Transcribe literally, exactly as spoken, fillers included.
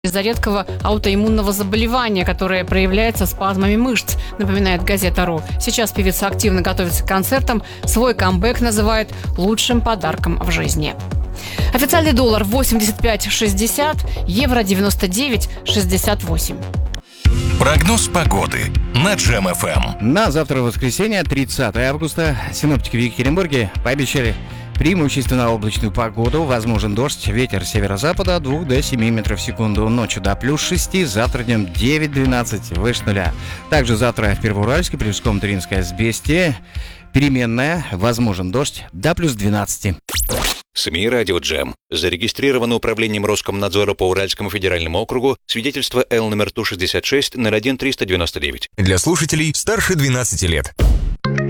из-за редкого аутоиммунного заболевания, которое проявляется спазмами мышц, напоминает газета.ру. Сейчас певица активно готовится к концертам. Свой камбэк называет лучшим подарком в жизни. Официальный доллар восемьдесят пять шестьдесят, евро девяносто девять шестьдесят восемь. Прогноз погоды на Джем эф эм. На завтра, воскресенье, тридцатое августа, синоптики в Екатеринбурге пообещали преимущественно облачную погоду, возможен дождь, ветер северо-запада от двух до семи метров в секунду, ночью до плюс шести, завтра днем девять-двенадцать, выше нуля. Также завтра в Первоуральске, Плюском, Туринское Сбестие, переменная, возможен дождь до плюс двенадцати. СМИ «Радио Джем». Зарегистрировано управлением Роскомнадзора по Уральскому федеральному округу свидетельство Л номер Ту шестьдесят шесть ноль один триста девяносто девять. Для слушателей старше двенадцати лет.